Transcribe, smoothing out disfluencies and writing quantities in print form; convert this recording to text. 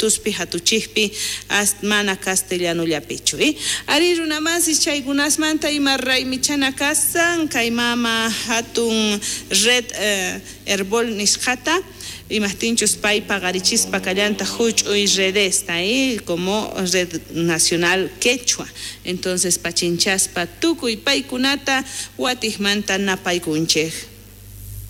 tuspi hatuchikpi mana castellano llapichu ari runamasis chaykunasmanta ima raymichana kasan kay mama hatun red herbol nisqata imahtinchus pay pagarichispa kallanta huch'uy redesta como Red Nacional Quechua. Entonces pachinchaspa tukuy paykunata watijmanta napaykunchej.